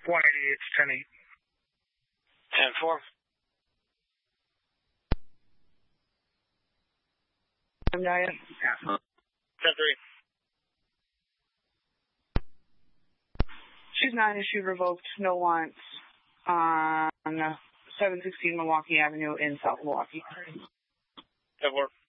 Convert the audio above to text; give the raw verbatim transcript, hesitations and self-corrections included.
one eighty-eight, ten eight. ten four. Naya. ten three. She's not issued, revoked, no wants on seven sixteen Milwaukee Avenue in South Milwaukee. ten four.